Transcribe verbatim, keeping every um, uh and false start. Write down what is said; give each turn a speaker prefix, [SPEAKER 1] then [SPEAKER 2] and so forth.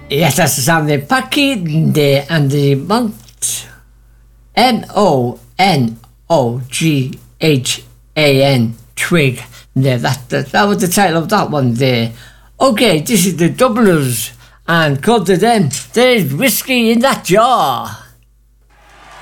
[SPEAKER 1] Yes, that's the sound of Packy the, and the Mont M O N O G H A N Twig. There, that, that, that was the title of that one there. Okay, this is the Dubliners, and called to them, there's whiskey in that jar.